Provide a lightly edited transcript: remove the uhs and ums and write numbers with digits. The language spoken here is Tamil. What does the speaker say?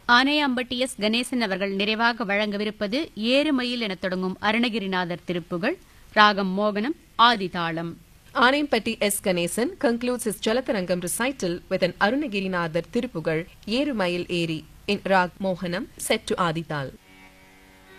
ஆனையாம்பட்டி எஸ். கணேசன் அவர்கள் நிறைவாக வழங்கவிருப்பது ஏறுமயில் எனத் தொடங்கும் அருணகிரிநாதர் திருப்புகழ். ராகம் மோகனம், ஆதிதாளம். Anaimpatti S. Ganesan concludes his Jalatarangam recital with an Arunagirinathar Tiruppugal Yerumayil Eri in Rag Mohanam set to Adital.